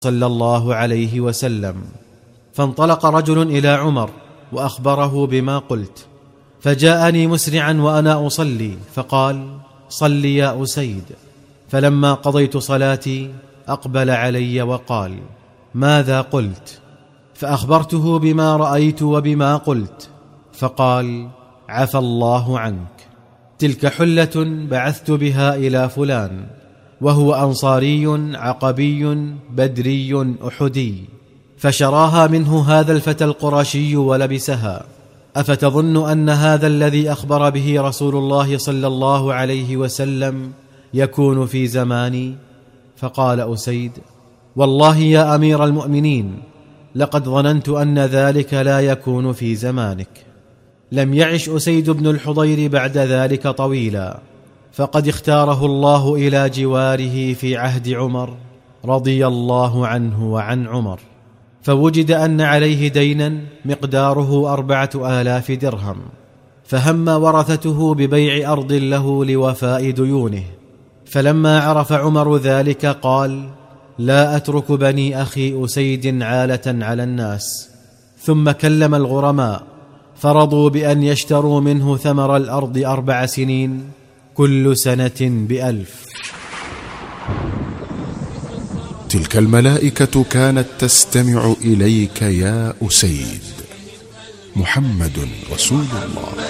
صلى الله عليه وسلم. فانطلق رجل إلى عمر وأخبره بما قلت، فجاءني مسرعا وأنا أصلي فقال: صل يا أسيد. فلما قضيت صلاتي أقبل علي وقال: ماذا قلت؟ فأخبرته بما رأيت وبما قلت، فقال: عفى الله عنك، تلك حلة بعثت بها إلى فلان، وهو أنصاري عقبي بدري أحدي، فشراها منه هذا الفتى القرشي ولبسها. أفتظن أن هذا الذي أخبر به رسول الله صلى الله عليه وسلم يكون في زماني؟ فقال أسيد: والله يا أمير المؤمنين، لقد ظننت أن ذلك لا يكون في زمانك. لم يعش أسيد بن الحضير بعد ذلك طويلا، فقد اختاره الله إلى جواره في عهد عمر رضي الله عنه وعن عمر، فوجد أن عليه دينا مقداره 4000 درهم، فهم ورثته ببيع أرض له لوفاء ديونه. فلما عرف عمر ذلك قال: لا أترك بني أخي أسيد عالة على الناس. ثم كلم الغرماء فرضوا بأن يشتروا منه ثمر الأرض 4 سنين، كل سنة ب1000. تلك الملائكة كانت تستمع إليك يا أسيد. محمد رسول الله.